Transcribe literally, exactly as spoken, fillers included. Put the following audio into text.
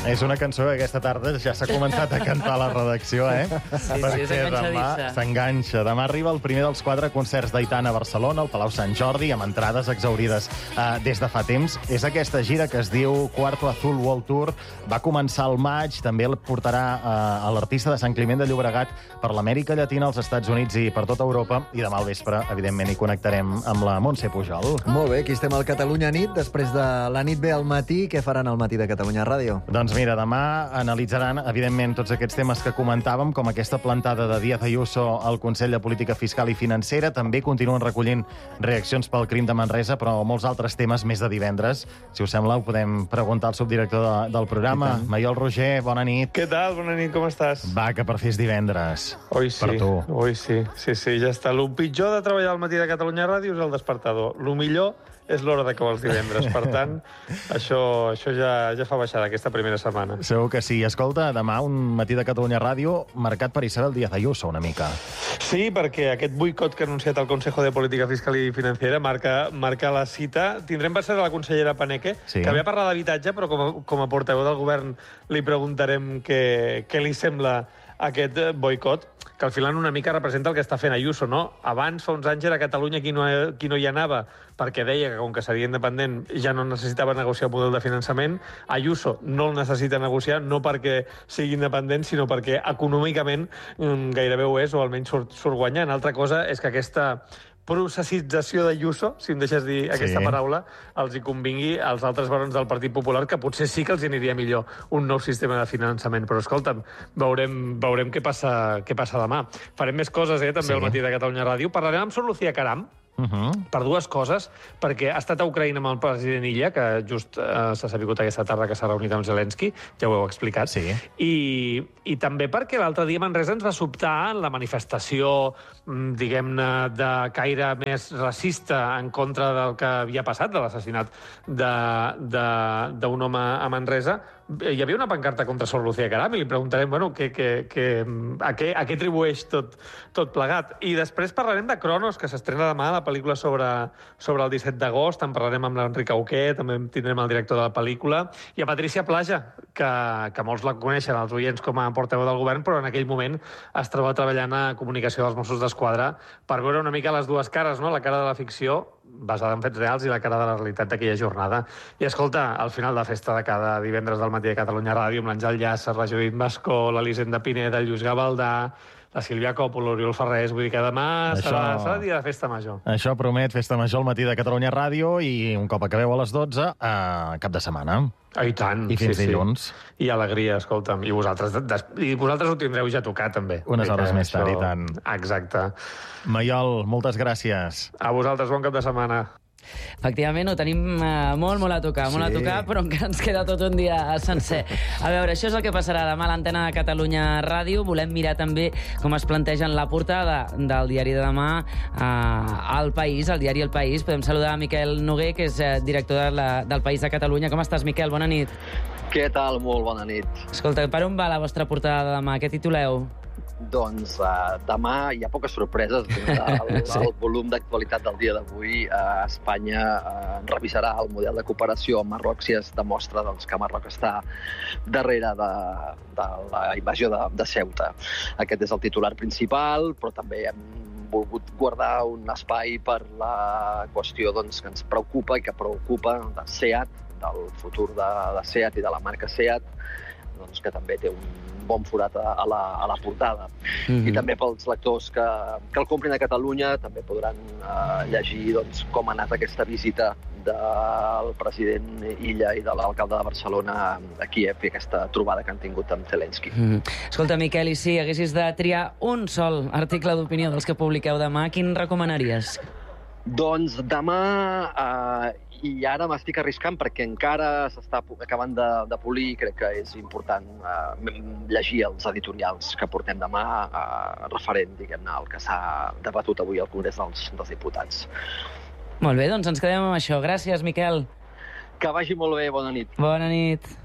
És una cançó que aquesta tarda ja s'ha començat a cantar a la redacció, eh? Sí, Perquè sí, és demà s'enganxa. Demà arriba el primer dels quatre concerts d'Aitana a Barcelona, al Palau Sant Jordi, amb entrades exaurides uh, des de fa temps. És aquesta gira que es diu Cuarto Azul World Tour. Va començar al maig, també el portarà uh, a l'artista de Sant Climent de Llobregat per l'Amèrica Llatina, als Estats Units i per tota Europa. I demà al vespre, evidentment, hi connectarem amb la Montse Pujol. Molt bé, aquí estem al Catalunya Nit, després de la nit bé al matí. Què faran al matí de Catalunya Ràdio? Doncs mira, demà analitzaran, evidentment, tots aquests temes que comentàvem, com aquesta plantada de Díaz Ayuso al Consell de Política Fiscal i Financera. També continuen recollint reaccions pel crim de Manresa, però molts altres temes més de divendres. Si us sembla, ho podem preguntar al subdirector de, del programa. Maiol Roger, bona nit. Què tal? Bona nit, com estàs? Va, que per fi és divendres. Oi sí, per tu. Oi sí, sí, sí, ja està. Lo pitjor de treballar al matí de Catalunya Ràdio és el despertador. Lo millor és l'hora d'acabar els divendres. Per tant, això, això ja, ja fa baixada aquesta primera setmana. Segur que sí. Escolta, demà un matí de Catalunya Ràdio marcat per Isabel Díaz Ayuso, una mica. Sí, perquè aquest boicot que ha anunciat el Consejo de Política Fiscal i Financiera marca, marca la cita. Tindrem per ser la consellera Paneque, sí, que havia parlat d'habitatge, però com a, com a portaveu del govern li preguntarem què, què li sembla aquest boicot, que al final una mica representa el que està fent Ayuso, no? Abans, fa uns anys, era Catalunya qui no, qui no hi anava, perquè deia que, com que seria independent, ja no necessitava negociar el model de finançament. Ayuso no el necessita negociar, no perquè sigui independent, sinó perquè econòmicament gairebé ho és, o almenys surt, surt guanyant. Altra cosa és que aquesta processització d'Ayuso, si em deixes dir aquesta sí. paraula, els hi convingui als altres barons del Partit Popular, que potser sí que els aniria millor un nou sistema de finançament. Però, escolta'm, veurem, veurem què passa, què passa demà. Farem més coses, eh, també, sí. al matí de Catalunya Ràdio. Parlarem amb Sor Lucía Caram, Uh -huh. per dues coses, perquè ha estat a Ucraïna amb el president Illa, que just eh, s'ha sabut aquesta tarda que s'ha reunit amb Zelensky, ja ho heu explicat, sí. I, i també perquè l'altre dia Manresa ens va sobtar en la manifestació, diguem-ne, de caire més racista en contra del que havia passat, de l'assassinat d'un home a Manresa. Hi havia una pancarta contra Sor Lucía Caram i li preguntarem, bueno, que, que, que, a, què, a què atribueix tot, tot plegat. I després parlarem de Cronos, que s'estrena demà, la pel·lícula sobre, sobre el disset d'agost. En parlarem amb l'Enric Auqué, també tindrem el director de la pel·lícula, i a Patricia Plaja, que, que molts la coneixen, els oients, com a portaveu del govern, però en aquell moment es troba treballant a comunicació dels Mossos d'Esquadra per veure una mica les dues cares, no? La cara de la ficció, basada en fets reals, i la cara de la realitat d'aquella jornada. I escolta, al final de festa de cada divendres del matí de Catalunya Ràdio, amb l'Àngel Llàcer, la Judit Mascó, l'Elisenda Pineda, el Lluís Gavaldà, la Sílvia Còpol, l'Oriol Ferrés, vull dir que demà això... serà, serà dia de festa major. Això promet, festa major al matí de Catalunya Ràdio, i un cop acabeu a les dotze, a cap de setmana. Ah, i tant. I fins sí, dilluns. Sí. I alegria, escolta'm. I vosaltres, des... I vosaltres ho tindreu ja tocat, també. Unes hores més tard, això... i tant. Exacte. Maiol, moltes gràcies. A vosaltres, bon cap de setmana. Efectivament, ho tenim uh, molt, molt a tocar, molt sí. a tocar, però encara ens queda tot un dia sencer. A veure, això és el que passarà demà a l'antena de Catalunya Ràdio. Volem mirar també com es plantegen la portada del diari de demà uh, al País, al diari El País. Podem saludar a Miquel Noguer, que és uh, director de la, del País de Catalunya. Com estàs, Miquel? Bona nit. Què tal? Molt bona nit. Escolta, per on va la vostra portada de demà? Què tituleu? Doncs uh, demà hi ha poques sorpreses. El, sí. el volum d'actualitat del dia d'avui, uh, Espanya uh, revisarà el model de cooperació amb Marroc si es demostra doncs, que Marroc està darrere de, de la invasió de, de Ceuta. Aquest és el titular principal, però també hem volgut guardar un espai per la qüestió doncs, que ens preocupa i que preocupa de SEAT, del futur de, de SEAT i de la marca SEAT, doncs, que també té un bon forat a la, a la portada. Mm-hmm. I també pels lectors que, que el comprin a Catalunya també podran uh, llegir doncs, com ha anat aquesta visita del president Illa i de l'alcalde de Barcelona a Kíev i aquesta trobada que han tingut amb Zelensky. Mm-hmm. Escolta, Miquel, i si haguessis de triar un sol article d'opinió dels que publiqueu demà, quin recomanaries? Doncs demà... Uh, I ara m'estic arriscant perquè encara s'està acabant de, de polir i crec que és important uh, llegir els editorials que portem demà uh, referent, diguem-ne, al que s'ha debatut avui al Congrés dels, dels Diputats. Molt bé, doncs ens quedem amb això. Gràcies, Miquel. Que vagi molt bé, bona nit. Bona nit.